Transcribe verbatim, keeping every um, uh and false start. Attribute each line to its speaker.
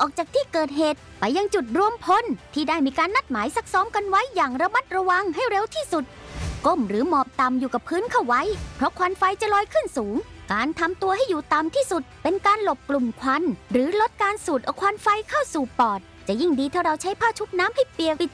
Speaker 1: ออกจากที่เกิดเหตุไปยังจุดรวมพลที่ได้มีการนัดหมายซักซ้อมกันไว้อย่างระมัดระวังให้เร็วที่สุดก้มหรือหมอบต่ำอยู่กับพื้นเข้าไว้เพราะควันไฟจะลอยขึ้นสูงการทำตัวให้อยู่ต่ำที่สุดเป็นการหลบกลุ่มควันหรือลดการสูดเอาควันไฟเข้าสู่ปอดจะยิ่งดีถ้าเราใช้ผ้าชุบน้ำให้เปียกปิด